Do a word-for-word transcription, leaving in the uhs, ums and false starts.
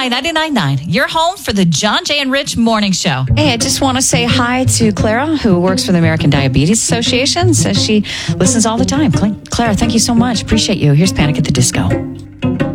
K ninety-nine point nine, your home for the John Jay and Rich Morning Show. Hey, I just want to say hi to Clara, who works for the American Diabetes Association. Says she listens all the time. Clara, thank you so much. Appreciate you. Here's Panic at the Disco.